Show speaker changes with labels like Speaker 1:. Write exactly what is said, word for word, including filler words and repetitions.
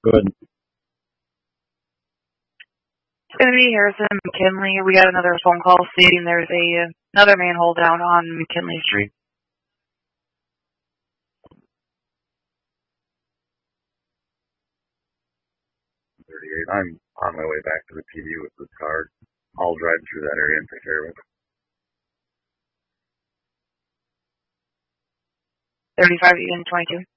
Speaker 1: Good.
Speaker 2: It's going to be Harrison McKinley. We got another phone call stating there's a another manhole down on McKinley Street.
Speaker 3: thirty-eight. I'm on my way back to the T V with this car. I'll drive through that area and take care of it.
Speaker 2: thirty-five, Eden twenty-two.